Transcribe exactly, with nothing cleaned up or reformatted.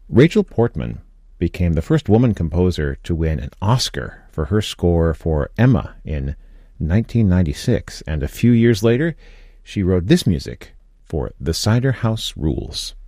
Rachel Portman became the first woman composer to win an Oscar for her score for Emma in nineteen ninety-six, and a few years later, she wrote this music for The Cider House Rules.